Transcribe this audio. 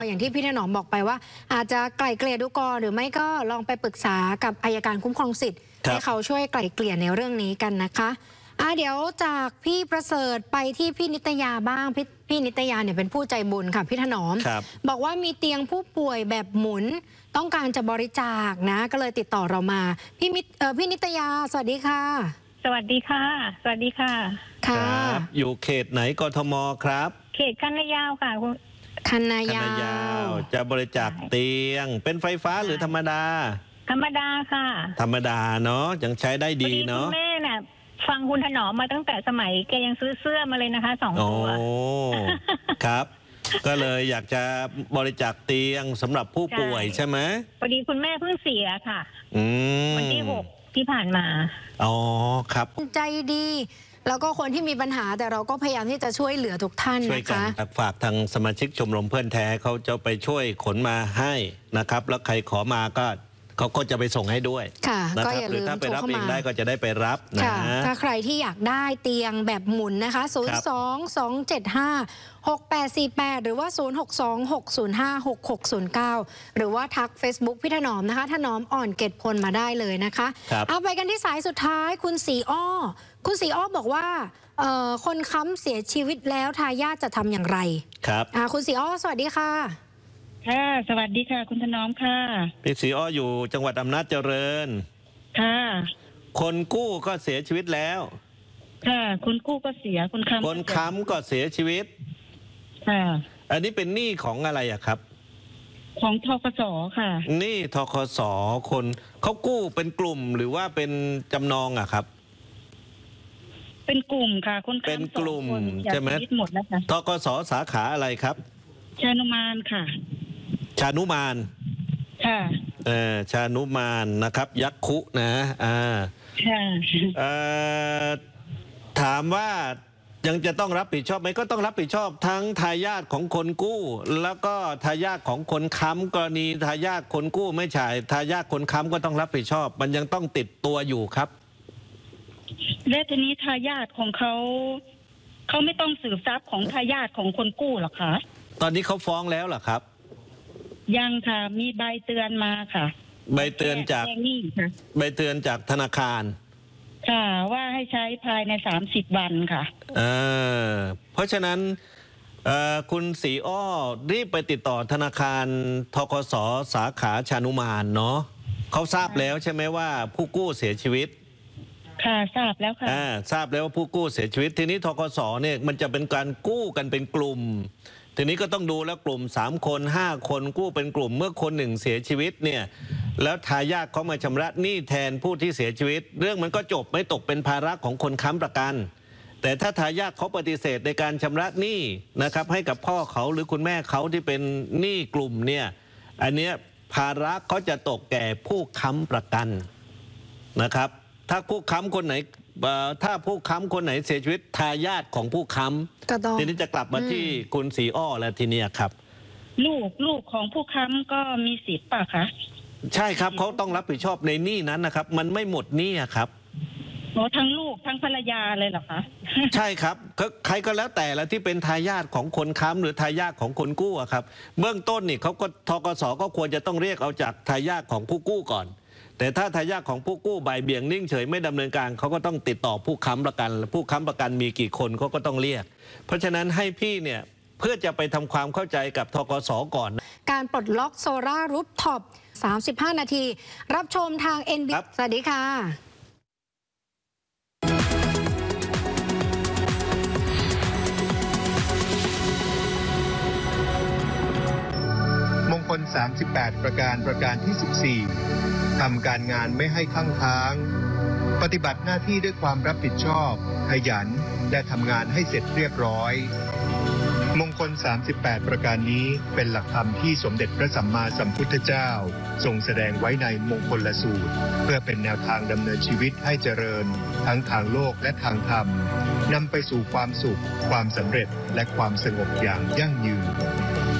อย่างที่พี่ถนอมบอกไปว่าอาจจะไกล่เกลี่ยดูก่อนหรือไม่ก็ลองไปปรึกษากับอัยการคุ้มครองสิทธิ์ให้เขาช่วยไกล่เกลี่ยในเรื่องนี้กันนะคะเดี๋ยวจากพี่ประเสริฐไปที่พี่นิตยาบ้างพี่นิตยาเนี่ยเป็นผู้ใจบุญค่ะพี่ถนอมบอกว่ามีเตียงผู้ป่วยแบบหมุนต้องการจะบริจาคนะก็เลยติดต่อเรามาพี่นิตยาสวัสดีค่ะสวัสดีค่ะสวัสดีค่ะค่ะอยู่เขตไหนกทมครับเขตคันนายาวค่ะคันนายาวจะบริจาคเตียงเป็นไฟฟ้าหรือธรรมดาธรรมดาค่ะธรรมดาเนาะยังใช้ได้ดีเนาะคุณแม่น่ะฟังคุณถนอมมาตั้งแต่สมัยแกยังซื้อเสื้อมาเลยนะคะ2 ตัวครับก็เลยอยากจะบริจาคเตียงสำหรับผู้ป่วยใช่ไหมพอดีคุณแม่เพิ่งเสียค่ะวันที่6ที่ผ่านมาอ๋อครับใจดีแล้วก็คนที่มีปัญหาแต่เราก็พยายามที่จะช่วยเหลือทุกท่านนะคะฝากทางสมาชิกชมรมเพื่อนแท้เขาจะไปช่วยขนมาให้นะครับแล้วใครขอมาก็เขาก็จะไปส่งให้ด้วยค่ะก็อย่าลืมถ้าไปรับเองได้ก็จะได้ไปรับนะถ้าใครที่อยากได้เตียงแบบหมุนนะคะ022756848หรือว่า0626056609หรือว่าทัก Facebook พี่ถนอมนะคะถนอมอ่อนเกตพลมาได้เลยนะคะเอาไปกันที่สายสุดท้ายคุณสีอ้อคุณสีอ้อบอกว่าคนค้ำเสียชีวิตแล้วทายาทจะทำอย่างไรครับคุณสีอ้อสวัสดีค่ะค่ะสวัสดีค่ะคุณถนอมค่ะพี่สีอ้ออยู่จังหวัดอำนาจเจริญค่ะคนกู้ก็เสียชีวิตแล้วค่ะคนกู้ก็เสียคนค้ำก็เสียชีวิตค่ะอันนี้เป็นหนี้ของอะไรอะครับของธกส.ค่ะหนี้ธกส.คนเขากู้เป็นกลุ่มหรือว่าเป็นจำนองอะครับเป็นกลุ่มค่ะคนค้ำเป็นกลุ่มใช่ไหมหมดแล้วค่ะธกส.สาขาอะไรครับชานุมานค่ะชานุมานค่ะชานุมานนะครับยักคุนะค่ะถามว่ายังจะต้องรับผิดชอบไหมก็ต้องรับผิดชอบทั้งทายาทของคนกู้แล้วก็ทายาทของคนค้ำกรณีทายาทคนกู้ไม่จ่ายทายาทคนค้ำก็ต้องรับผิดชอบมันยังต้องติดตัวอยู่ครับและทีนี้ทายาทของเขาไม่ต้องสืบทรัพย์ของทายาทของคนกู้หรอคะตอนนี้เขาฟ้องแล้วเหรอครับยังค่ะมีใบเตือนมาค่ะใบเตือนจากธนาคารค่ะว่าให้ใช้ภายใน30 วันค่ะเพราะฉะนั้นคุณศรีอ้อรีบไปติดต่อธนาคารธกส.สาขาชานุมานเนาะเขาทราบแล้วใช่ไหมว่าผู้กู้เสียชีวิตค่ะทราบแล้วค่ะทราบแล้วว่าผู้กู้เสียชีวิตทีนี้ธกส.เนี่ยมันจะเป็นการกู้กันเป็นกลุ่มทีนี้ก็ต้องดูแล้วกลุ่ม3 คน5 คนกู้เป็นกลุ่มเมื่อคนหนึ่งเสียชีวิตเนี่ยแล้วทายาทเขามาชำระหนี้แทนผู้ที่เสียชีวิตเรื่องมันก็จบไม่ตกเป็นภาระของคนค้ำประกันแต่ถ้าทายาทเขาปฏิเสธในการชำระหนี้นะครับให้กับพ่อเขาหรือคุณแม่เขาที่เป็นหนี้กลุ่มเนี่ยอันเนี้ยภาระก็จะตกแก่ผู้ค้ำประกันนะครับถ้าผู้ค้ำคนไหนเสียชีวิตทายาทของผู้ค้ำทีนี้จะกลับมาที่คุณศรีอ้อแล้วทีนี้ครับลูกของผู้ค้ำก็มีสิทธิ์ป่ะคะใช่ครับเขาต้องรับผิดชอบในหนี้นั้นนะครับมันไม่หมดหนี้ครับทั้งลูกทั้งภรรยาเลยเหรอคะใช่ครับใครก็แล้วแต่ละที่เป็นทายาทของคนค้ำหรือทายาทของคนกู้ครับเบื้องต้นนี่เขาก็ธกส.ก็ควรจะต้องเรียกเอาจากทายาทของผู้กู้ก่อนแต่ถ้าทายาทของผู้กู้บ่ายเบี่ยงนิ่งเฉยไม่ดำเนินการเขาก็ต้องติดต่อผู้ค้ำประกันผู้ค้ำประกันมีกี่คนเขาก็ต้องเรียกเพราะฉะนั้นให้พี่เนี่ยเพื่อจะไปทำความเข้าใจกับธกส.ก่อนการปลดล็อกโซล่ารูฟท็อป35 นาทีรับชมทาง NBC สวัสดีค่ะมงคล38ประการที่14ทำการงานไม่ให้ข้างค้างปฏิบัติหน้าที่ด้วยความรับผิดชอบขยันและทำงานให้เสร็จเรียบร้อยมงคล38ประการนี้เป็นหลักธรรมที่สมเด็จพระสัมมาสัมพุทธเจ้าทรงแสดงไว้ในมงคลสูตรเพื่อเป็นแนวทางดำเนินชีวิตให้เจริญทั้งทางโลกและทางธรรมนำไปสู่ความสุขความสำเร็จและความสงบอย่างยั่งยืน